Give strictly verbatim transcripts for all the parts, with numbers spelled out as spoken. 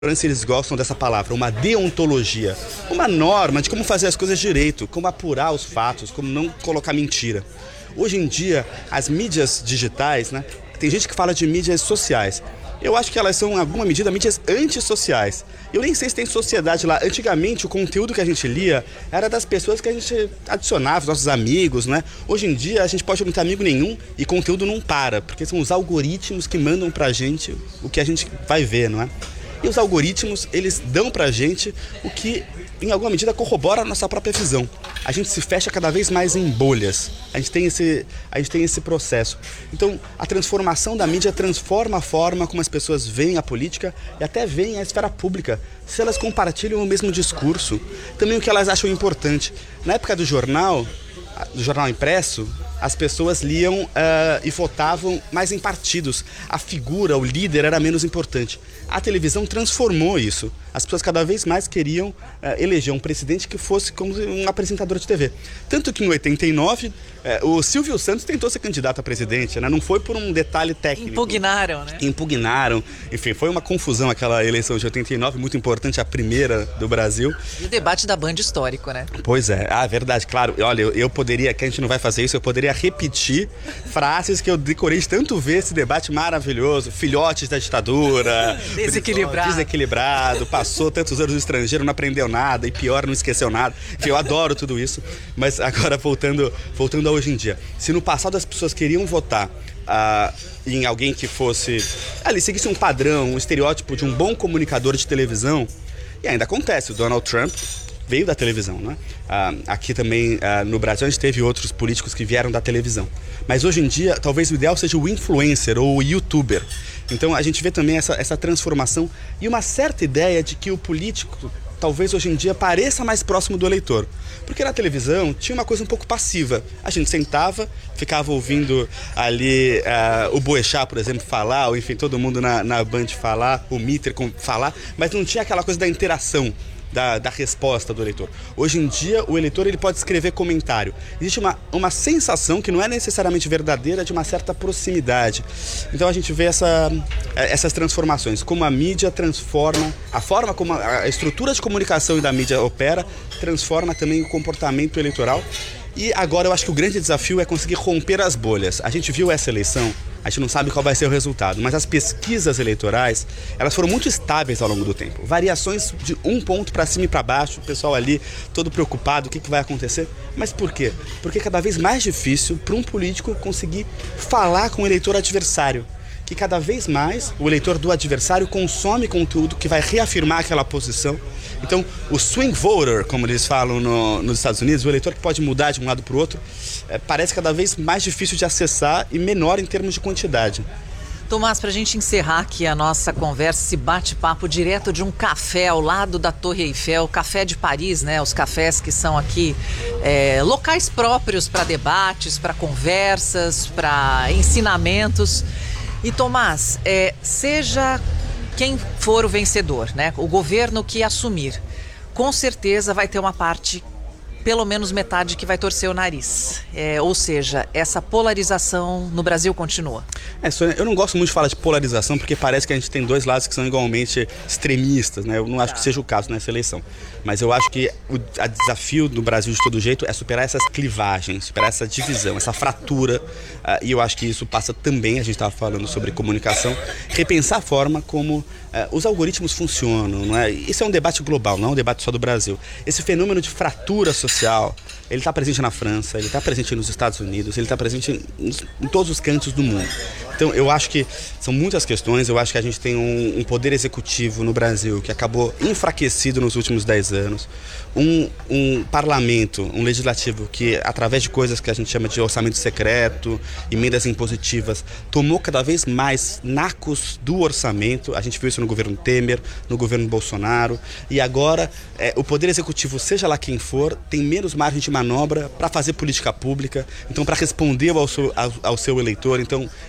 Eles gostam dessa palavra, uma deontologia, uma norma de como fazer as coisas direito, como apurar os fatos, como não colocar mentira. Hoje em dia, as mídias digitais, né, tem gente que fala de mídias sociais. Eu acho que elas são, em alguma medida, mídias antissociais. Eu nem sei se tem sociedade lá. Antigamente, o conteúdo que a gente lia era das pessoas que a gente adicionava, os nossos amigos, né? Hoje em dia, a gente pode não ter amigo nenhum e conteúdo não para, porque são os algoritmos que mandam pra gente o que a gente vai ver, não é? E os algoritmos, eles dão pra gente o que, em alguma medida, corrobora a nossa própria visão. A gente se fecha cada vez mais em bolhas. A gente tem esse, a gente tem esse processo. Então, a transformação da mídia transforma a forma como as pessoas veem a política e até veem a esfera pública, se elas compartilham o mesmo discurso. Também o que elas acham importante. Na época do jornal, do jornal impresso, as pessoas liam uh, e votavam mais em partidos. A figura, o líder era menos importante. A televisão transformou isso. As pessoas cada vez mais queriam uh, eleger um presidente que fosse como um apresentador de T V. Tanto que em oitenta e nove, uh, o Silvio Santos tentou ser candidato a presidente, né? Não foi por um detalhe técnico. Impugnaram, né? Impugnaram. Enfim, foi uma confusão aquela eleição de oitenta e nove, muito importante, a primeira do Brasil. E o debate da Band histórico, né? Pois é. Ah, verdade, claro. Olha, eu, eu poderia, que a gente não vai fazer isso, eu poderia repetir frases que eu decorei de tanto ver esse debate maravilhoso. Filhotes da ditadura. Desequilibrado. Desequilibrado. Passou tantos anos no estrangeiro, não aprendeu nada. E pior, não esqueceu nada. Enfim, eu adoro tudo isso. Mas agora, voltando, voltando a hoje em dia. Se no passado as pessoas queriam votar ah, em alguém que fosse... Ali, seguisse um padrão, um estereótipo de um bom comunicador de televisão, e ainda acontece, o Donald Trump veio da televisão, né? Ah, aqui também ah, no Brasil a gente teve outros políticos que vieram da televisão. Mas hoje em dia, talvez o ideal seja o influencer ou o youtuber. Então a gente vê também essa, essa transformação e uma certa ideia de que o político, talvez hoje em dia, pareça mais próximo do eleitor. Porque na televisão tinha uma coisa um pouco passiva. A gente sentava, ficava ouvindo ali uh, o Boechat, por exemplo, falar, ou enfim, todo mundo na, na Band falar, o Mitter falar, mas não tinha aquela coisa da interação. Da, da resposta do eleitor. Hoje em dia, o eleitor ele pode escrever comentário. Existe uma, uma sensação que não é necessariamente verdadeira de uma certa proximidade. Então a gente vê essa, essas transformações. Como a mídia transforma, a forma como a, a estrutura de comunicação da mídia opera, transforma também o comportamento eleitoral. E agora eu acho que o grande desafio é conseguir romper as bolhas. A gente viu essa eleição, a gente não sabe qual vai ser o resultado, mas as pesquisas eleitorais, elas foram muito estáveis ao longo do tempo. Variações de um ponto para cima e para baixo, o pessoal ali todo preocupado, o que, que vai acontecer. Mas por quê? Porque é cada vez mais difícil para um político conseguir falar com o eleitor adversário. Que cada vez mais o eleitor do adversário consome conteúdo que vai reafirmar aquela posição. Então, o swing voter, como eles falam no, nos Estados Unidos, o eleitor que pode mudar de um lado para o outro, é, parece cada vez mais difícil de acessar e menor em termos de quantidade. Tomás, para a gente encerrar aqui a nossa conversa, esse bate-papo direto de um café ao lado da Torre Eiffel, Café de Paris, né? Os cafés que são aqui é, locais próprios para debates, para conversas, para ensinamentos. E Tomás, é, seja quem for o vencedor, né? O governo que assumir, com certeza vai ter uma parte, pelo menos metade, que vai torcer o nariz. É, ou seja, essa polarização no Brasil continua. É, Sônia, eu não gosto muito de falar de polarização porque parece que a gente tem dois lados que são igualmente extremistas, né? Eu não acho que seja o caso nessa eleição. Mas eu acho que o a desafio do Brasil de todo jeito é superar essas clivagens, superar essa divisão, essa fratura. Uh, e eu acho que isso passa também, a gente estava falando sobre comunicação, repensar a forma como uh, os algoritmos funcionam, não é? Isso é um debate global, não é um debate só do Brasil. Esse fenômeno de fratura social, ele está presente na França, ele está presente nos Estados Unidos, ele está presente em, em todos os cantos do mundo. Então eu acho que são muitas questões, eu acho que a gente tem um, um poder executivo no Brasil que acabou enfraquecido nos últimos dez anos, um, um parlamento, um legislativo que, através de coisas que a gente chama de orçamento secreto, emendas impositivas, tomou cada vez mais nacos do orçamento. A gente viu isso no governo Temer, no governo Bolsonaro, e agora é, o poder executivo, seja lá quem for, tem menos margem de manobra para fazer política pública, então para responder ao seu, ao, ao seu eleitor. Então existe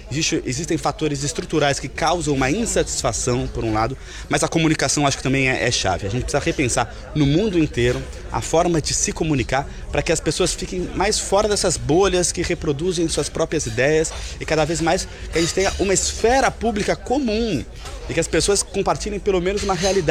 existem fatores estruturais que causam uma insatisfação, por um lado, mas a comunicação acho que também é, é chave. A gente precisa repensar no mundo inteiro a forma de se comunicar para que as pessoas fiquem mais fora dessas bolhas que reproduzem suas próprias ideias e cada vez mais que a gente tenha uma esfera pública comum e que as pessoas compartilhem pelo menos uma realidade